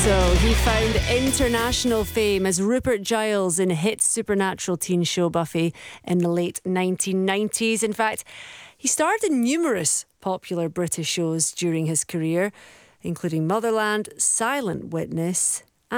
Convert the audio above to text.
So he found international fame as Rupert Giles in hit supernatural teen show Buffy in the late 1990s. In fact, he starred in numerous popular British shows during his career, including Motherland, Silent Witness